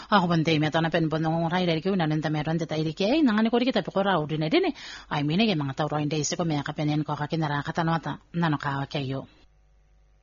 Ako bante me tana pen bonong rai dari ke unan enta meron teta iri ke nangani ko kita pekora udine dine ai mine ke mga tawro inde se ko me ka penen ko ka kinara kata nota nano ka kayo